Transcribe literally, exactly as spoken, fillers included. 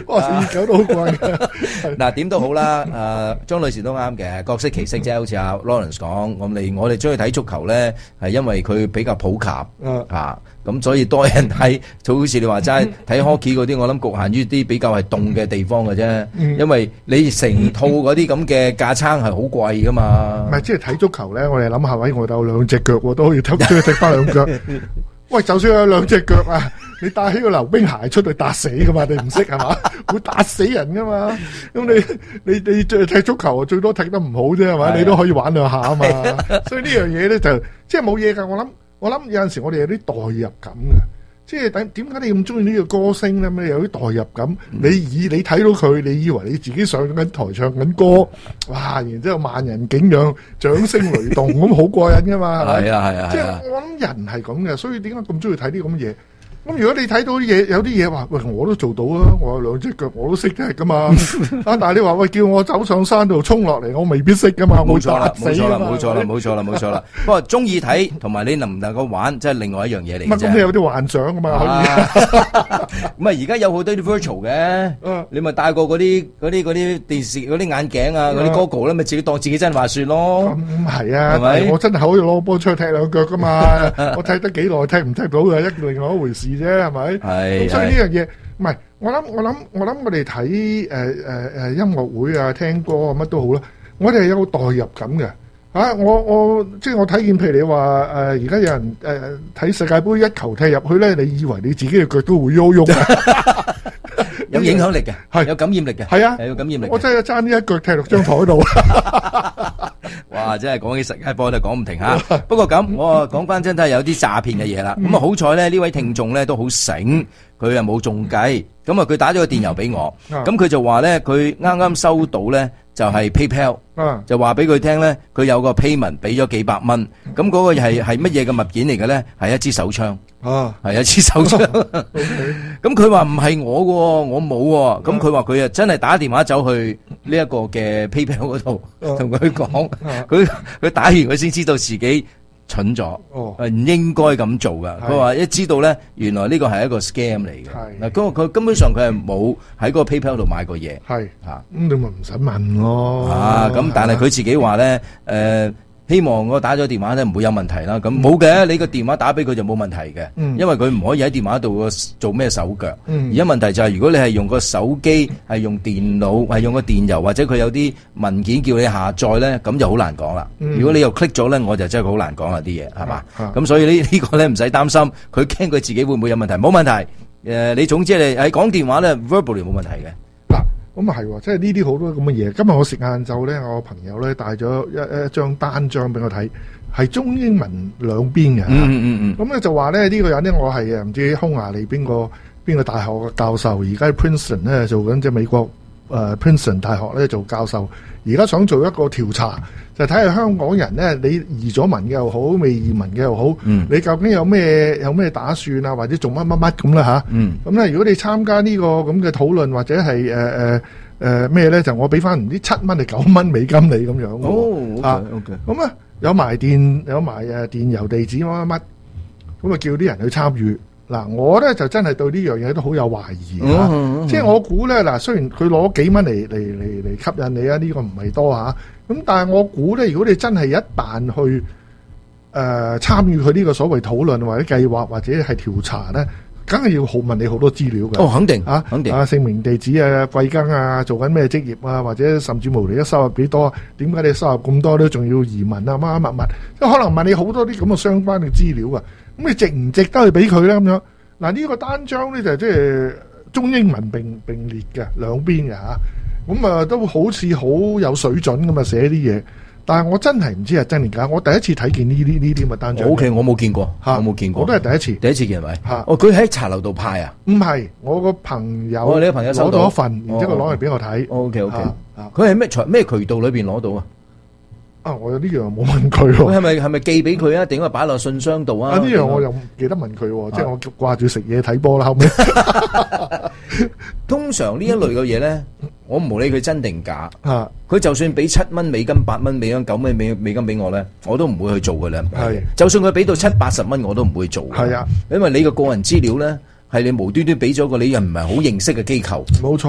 哇，四二九都好貴嘅。 嗱，點都好啦，誒，張女士都啱嘅，各色其色啫。好似阿 Lawrence 講，我哋我哋中意睇足球咧，係因為佢比較普及嗯啊，咁所以多人睇，就好似你話齋睇 hockey 嗰啲，我諗局限於啲比較係凍嘅地方嘅啫，因為你成套嗰啲咁嘅架撐係好貴噶嘛。 唔係，即係睇足球咧，我哋諗下，喂，我哋有兩隻腳喎，都可以踢，都要踢翻兩腳。喂，就算有兩隻腳啊，你帶起個溜冰鞋出去打死噶嘛？你唔識係嘛？會打死人噶嘛？咁你你你踢足球最多踢得唔好啫係嘛？你都可以玩兩下啊嘛。所以呢樣嘢咧就即係冇嘢㗎。我諗我諗有陣時我哋有啲代入感嘅。即係點點解你咁中意呢個歌星咧？你有啲代入感，嗯、你以你睇到佢，你以為你自己上緊台唱緊歌，哇！然之後萬人景仰、掌聲雷動，咁好過癮噶嘛？ 係啊係啊！ 即係我諗人係咁嘅，所以點解咁中意睇啲咁嘅嘢？咁如果你睇到啲嘢，有啲嘢話，喂，我都做到啊！我有兩隻腳，我都識踢噶嘛。啊，但係你話喂，叫我走上山度衝落嚟，我未必識噶嘛。冇錯啦， 冇錯啦，冇錯啦，冇錯啦，冇錯啦。不過中意睇同埋你能唔能夠玩，即係另外一樣嘢嚟嘅啫。 咁你有啲幻想噶嘛？可以。 咁啊，而家有好多啲 virtual 嘅，你咪戴過嗰啲嗰啲嗰啲電視嗰啲眼鏡啊，嗰啲 goggle 咧，咪自己當自己真係滑雪咯。 咁係啊，係咪？我真係可以攞波出去踢兩腳噶嘛。我踢得幾耐，踢唔踢到嘅一另外一回事。啫係咪？係，咁所以呢樣嘢唔係，我諗我諗我諗我哋睇誒誒誒音樂會啊，聽歌啊乜都好啦，我哋係有個代入感嘅嚇。我我即係我睇見，譬如你話誒而家有人誒睇世界盃一球踢入去咧，你以為你自己嘅腳都會喐喐， 有影響力嘅， 係有感染力嘅， 係啊， 有感染力。 我真係爭呢一腳踢落張台度。 哇！真係講起世界波就講唔停吓。不過咁，我講翻真係有啲詐騙嘅嘢啦。咁啊，好彩咧，呢位聽眾咧都好醒，佢又冇中計。咁啊，佢打咗個電郵俾我，咁佢就話咧，佢啱啱收到咧就係 PayPal，就話俾佢聽咧，佢有個 payment 俾咗幾百蚊。咁嗰個係係乜嘢嘅物件嚟嘅咧？係一支手槍。哦，係一支手槍。咁佢話唔係我嘅，我冇。咁佢話佢啊真係打電話走去呢一個嘅 PayPal 嗰度，同佢講，佢佢打完佢先知道自己蠢咗，唔應該咁做噶。佢話一知道咧，原來呢個係一個 scam 嚟嘅。嗱，嗰個佢根本上佢係冇喺嗰個 PayPal 度買過嘢。係吓，咁你咪唔使問咯。啊，咁但係佢自己話咧，誒。希望我打咗電話咧唔會有問題啦，咁冇嘅，你個電話打俾佢就冇問題嘅，嗯、因為佢唔可以喺電話度做咩手腳。嗯、而家問題就係、是、如果你係用個手機，係用電腦，係用個電郵或者佢有啲文件叫你下載咧，咁就好難講啦。嗯、如果你又 click 咗咧，我就真係好難講啦啲嘢，係嘛？咁所以呢呢個咧唔使擔心，佢驚佢自己會唔會有問題，冇問題。誒，你總之你喺講電話咧 verbally 冇問題嘅。 咁啊係喎，即係呢啲好多咁嘅嘢。今日我食晏晝咧，我朋友咧帶咗一一張單張俾我睇，係中英文兩邊嘅。嗯嗯嗯。咁咧就話咧呢個人咧，我係誒唔知匈牙利邊個邊個大學嘅教授，而家喺 Princeton 咧做緊即係美國誒 Princeton 大學咧做教授，而家想做一個調查，就睇下香港人咧，你移咗民嘅又好，未移民嘅又好，嗯、你究竟有咩有咩打算啊，或者做乜乜乜咁啦吓。嗯。咁咧，如果你參加呢個咁嘅討論或者係誒誒誒咩咧，就我俾翻唔知七蚊定九蚊美金你咁樣。哦。啊。OK。咁啊，有埋電有埋誒電郵地址乜乜乜，咁啊叫啲人去參與。嗱，我咧就真係對呢樣嘢都好有懷疑嚇，嗯嗯、即係我估咧嗱，雖然佢攞幾蚊嚟嚟嚟嚟吸引你啊，呢、呢個唔係多嚇，咁但係我估咧，如果你真係一旦去誒、呃、參與佢呢個所謂討論或者計劃或者係調查咧，梗係要好問你好多資料嘅。哦，肯定啊，肯定啊，姓名、地址啊、貴庚啊、做緊咩職業啊，或者甚至無你嘅收入幾多？點解你收入咁多都仲要移民啊？乜乜乜乜，即係可能問你好多啲咁嘅相關嘅資料啊！咁你值唔值得去俾佢咧？咁樣嗱，呢個單張咧就即係中英文並並列嘅兩邊嘅吓，咁啊都好似好有水準咁啊寫啲嘢，但係我真係唔知係真定假。我第一次睇見呢啲呢啲咁嘅單張。O K，我冇見過，我冇見過，我都係第一次，第一次見係咪？吓，哦，佢喺茶樓度派啊？唔係，我個朋友，哦，你個朋友收到一份，然之後攞嚟俾我睇。O K O K，佢係咩財咩渠道裏邊攞到啊？啊！我有呢樣冇問佢喎。佢係咪係咪寄俾佢啊？定係擺落信箱度啊？啊！呢樣我又唔記得問佢喎，即係我掛住食嘢睇波啦。後尾通常呢一類嘅嘢咧，我唔理佢真定假。啊！佢就算俾七蚊美金、八蚊美金、九蚊美美金俾我咧，我都唔會去做嘅啦。係，就算佢俾到七八十蚊，我都唔會做。係啊，因為你嘅個人資料咧，係你無端端俾咗個你又唔係好認識嘅機構。冇錯。